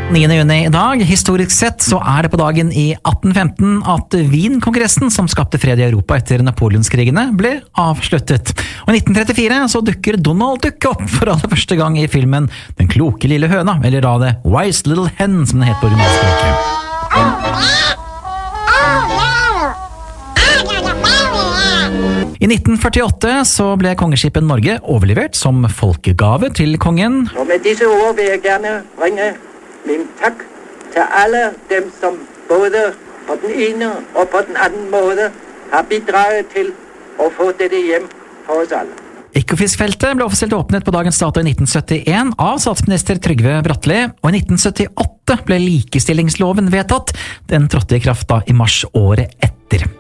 9. juni i dag. Historisk sett så det på dagen i 1815 at Wien-kongressen, som skapte fred i Europa etter Napoleonskrigene, ble avsluttet. Og i 1934 så dukker Donald Duck opp for aller første gang i filmen Den kloke lille høna, eller da The Wise Little Hen, som den het på originalspråket. I 1948 så ble kongeskipet Norge overlevert som folkegave til kongen. Og med disse ord vil jeg gjerne bringe min takk til alle dem som både på den ene og på den andre måte har bidraget til å få dette hjem for oss alle. Ekofiskfeltet ble offisielt åpnet på dagens dato i 1971 av statsminister Trygve Bratteli, og i 1978 ble likestillingsloven vedtatt. Den trådte i kraft da i mars året etter.